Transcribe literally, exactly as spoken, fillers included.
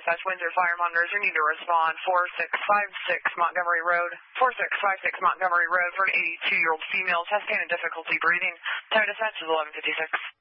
dispatch. Windsor Fire Monitors, you need to respond. four six five six Montgomery Road. four six five six Montgomery Road for an eighty-two-year-old female. Chest pain and difficulty breathing. Time dispatch is eleven fifty-six.